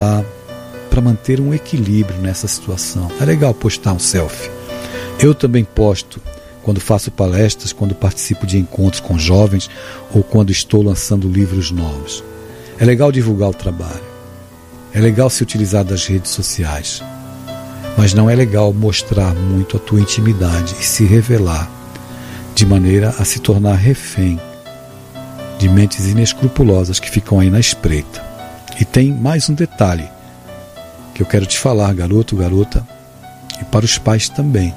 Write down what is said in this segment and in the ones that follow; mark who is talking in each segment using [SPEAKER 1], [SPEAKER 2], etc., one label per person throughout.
[SPEAKER 1] para manter um equilíbrio nessa situação. É legal postar um selfie. Eu também posto quando faço palestras, quando participo de encontros com jovens ou quando estou lançando livros novos. É legal divulgar o trabalho. É legal se utilizar das redes sociais. Mas não é legal mostrar muito a tua intimidade e se revelar de maneira a se tornar refém de mentes inescrupulosas que ficam aí na espreita. E tem mais um detalhe que eu quero te falar, garoto, garota, e para os pais também.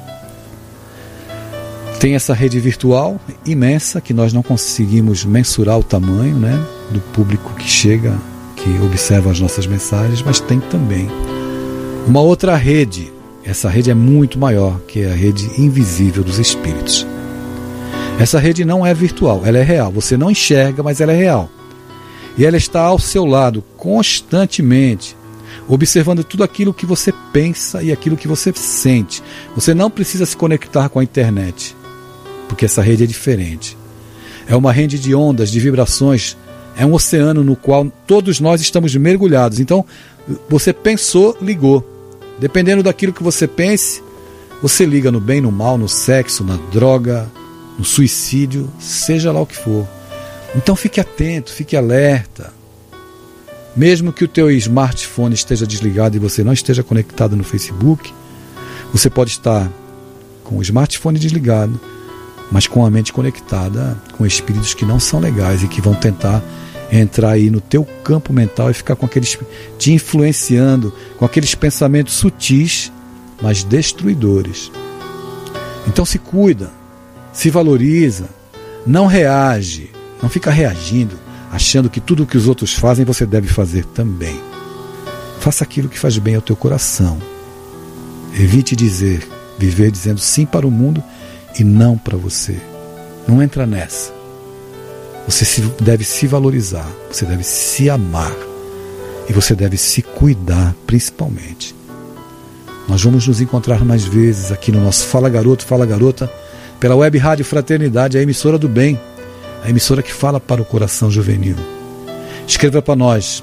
[SPEAKER 1] Tem essa rede virtual imensa que nós não conseguimos mensurar o tamanho, né, do público que chega, que observa as nossas mensagens, mas tem também uma outra rede. Essa rede é muito maior, que é a rede invisível dos espíritos. Essa rede não é virtual, ela é real. Você não enxerga, mas ela é real. E ela está ao seu lado constantemente, observando tudo aquilo que você pensa e aquilo que você sente. Você não precisa se conectar com a internet, porque essa rede é diferente. É uma rede de ondas, de vibrações, é um oceano no qual todos nós estamos mergulhados. Então, você pensou, ligou. Dependendo daquilo que você pense, você liga no bem, no mal, no sexo, na droga, no suicídio, seja lá o que for. Então fique atento, fique alerta. Mesmo que o teu smartphone esteja desligado e você não esteja conectado no Facebook, você pode estar com o smartphone desligado, mas com a mente conectada com espíritos que não são legais e que vão tentar entrar aí no teu campo mental e ficar com aqueles, te influenciando com aqueles pensamentos sutis, mas destruidores. Então se cuida, se valoriza, não reage, não fica reagindo, achando que tudo o que os outros fazem você deve fazer também. Faça aquilo que faz bem ao teu coração. Evite viver dizendo sim para o mundo e não para você. Não entra nessa. Você deve se valorizar, você deve se amar e você deve se cuidar principalmente. Nós vamos nos encontrar mais vezes aqui no nosso Fala Garoto, Fala Garota, pela Web Rádio Fraternidade, a emissora do bem, a emissora que fala para o coração juvenil. Escreva para nós,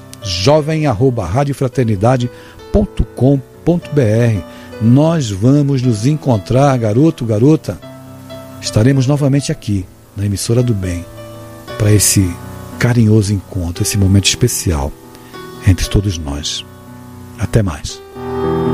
[SPEAKER 1] jovem@radiofraternidade.com.br. Nós vamos nos encontrar, garoto, garota. Estaremos novamente aqui, na emissora do bem, para esse carinhoso encontro, esse momento especial entre todos nós. Até mais.